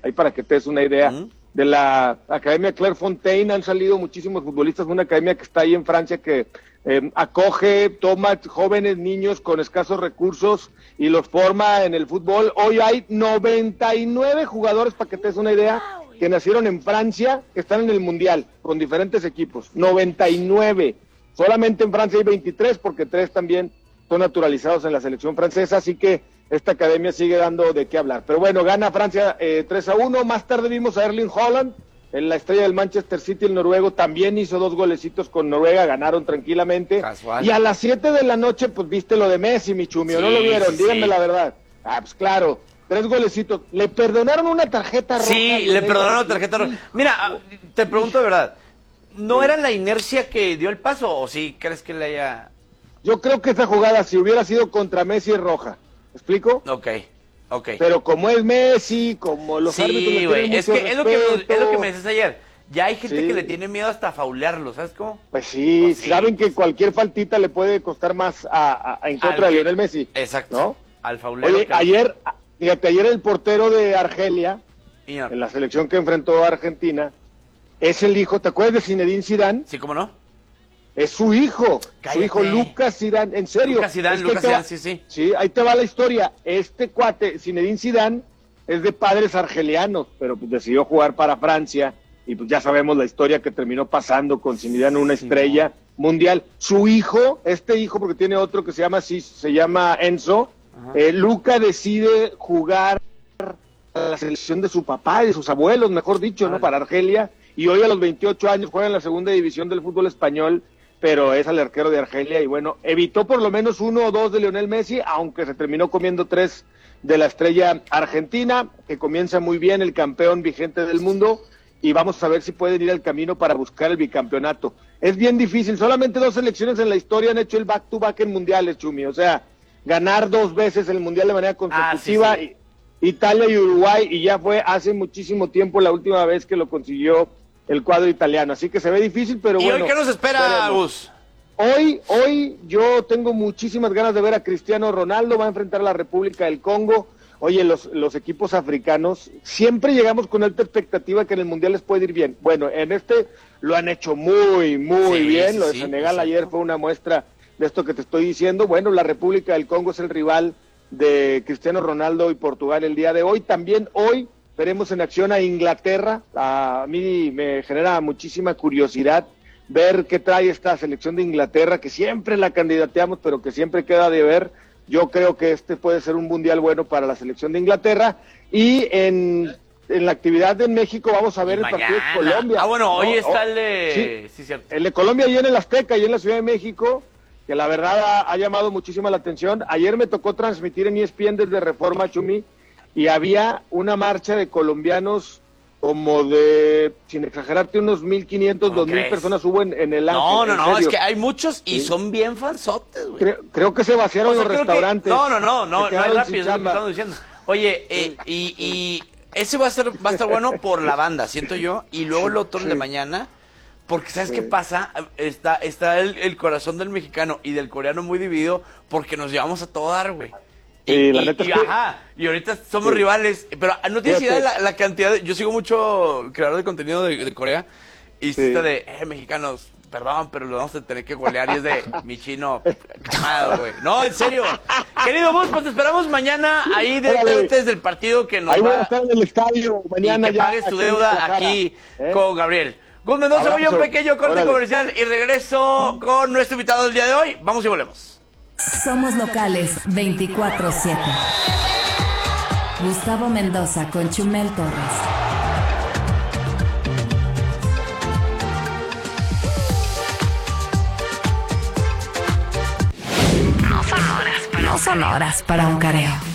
Ahí para que te des una idea. De la Academia Clairefontaine han salido muchísimos futbolistas, una academia que está ahí en Francia que acoge, toma jóvenes niños con escasos recursos y los forma en el fútbol. Hoy hay 99 jugadores, para que te des una idea, que nacieron en Francia, que están en el Mundial, con diferentes equipos. 99. Solamente en Francia hay 23, porque 3 también son naturalizados en la selección francesa, así que esta academia sigue dando de qué hablar. Pero bueno, gana Francia 3-1. Más tarde vimos a Erling Haaland, en la estrella del Manchester City, el noruego, también hizo 2 golecitos con Noruega, ganaron tranquilamente. Casual. Y a las 7 de la noche, pues viste lo de Messi, mi Chumio, ¿no lo vieron? Díganme la verdad. Pues claro, 3 golecitos. Le perdonaron una tarjeta roja. Sí, le perdonaron una tarjeta roja. Mira, te pregunto de verdad, ¿no era la inercia que dio el paso o sí crees que le haya...? Yo creo que esa jugada, si hubiera sido contra Messi, es roja. ¿Me explico? Ok. Pero como es Messi, como los árbitros le tienen mucho es lo que me decías ayer. Ya hay gente Sí. que le tiene miedo hasta faulearlo, ¿sabes cómo? Pues sí, saben que cualquier faltita le puede costar más en contra de Lionel Messi. Exacto. ¿No? Al faulero. Oye, ayer el portero de Argelia, en la selección que enfrentó a Argentina, es el hijo, ¿te acuerdas de Zinedine Zidane? Sí, ¿cómo no? Es su hijo, Cállate. su hijo Lucas Zidane, en serio. Lucas Zidane, sí. Sí, ahí te va la historia. Este cuate, Zinedine Zidane, es de padres argelianos, pero pues decidió jugar para Francia, y pues ya sabemos la historia que terminó pasando con Zinedine, una estrella mundial. Su hijo, porque tiene otro que se llama Enzo, Luca decide jugar a la selección de su papá y de sus abuelos, mejor dicho, ¿no? Para Argelia, y hoy a los 28 años juega en la segunda división del fútbol español, pero es el arquero de Argelia, y bueno, evitó por lo menos 1 o 2 de Lionel Messi, aunque se terminó comiendo 3 de la estrella argentina, que comienza muy bien, el campeón vigente del mundo, y vamos a ver si pueden ir al camino para buscar el bicampeonato. Es bien difícil, solamente 2 selecciones en la historia han hecho el back-to-back en mundiales, Chumi, o sea, ganar 2 veces el mundial de manera consecutiva, sí. Italia y Uruguay, y ya fue hace muchísimo tiempo la última vez que lo consiguió el cuadro italiano, así que se ve difícil, pero bueno. ¿Y hoy qué nos espera, Gus? Hoy yo tengo muchísimas ganas de ver a Cristiano Ronaldo, va a enfrentar a la República del Congo. Oye, los equipos africanos, siempre llegamos con alta expectativa que en el Mundial les puede ir bien. Bueno, en este lo han hecho muy bien, lo de Senegal ayer fue una muestra de esto que te estoy diciendo. Bueno, la República del Congo es el rival de Cristiano Ronaldo y Portugal el día de hoy. También hoy veremos en acción a Inglaterra. A mí me genera muchísima curiosidad ver qué trae esta selección de Inglaterra, que siempre la candidateamos, pero que siempre queda de ver. Yo creo que este puede ser un mundial bueno para la selección de Inglaterra. Y en la actividad en México vamos a ver el partido de Colombia. Bueno, hoy está el de... Sí, cierto. El de Colombia y en el Azteca y en la Ciudad de México, que la verdad ha llamado muchísimo la atención. Ayer me tocó transmitir en ESPN desde Reforma, Chumi, y había una marcha de colombianos como de, sin exagerarte, unos 1.500, 2.000 personas hubo en el Ángel. No, es que hay muchos y son bien fansotes, güey. Creo que se vaciaron los restaurantes. No es rápido, es lo que estamos diciendo. Oye, y ese va a estar bueno por la banda, siento yo, y luego el otro de mañana, porque ¿sabes qué pasa? Está el corazón del mexicano y del coreano muy dividido, porque nos llevamos a todo dar, güey. Y ahorita somos rivales, pero no tienes idea de la cantidad yo sigo mucho creador de contenido de Corea, y está de, mexicanos, perdón, pero lo vamos a tener que golear, y es de, mi chino, quemado, güey. No, en serio. Querido Gus, pues te esperamos mañana ahí desde el partido que nos ahí voy a estar en el estadio mañana, y que pagues tu deuda aquí con Gabriel. Gus Mendoza, voy a un pequeño corte comercial y regreso con nuestro invitado del día de hoy. Vamos y volvemos. Somos locales 24/7. Gustavo Mendoza con Chumel Torres. No son horas para un careo.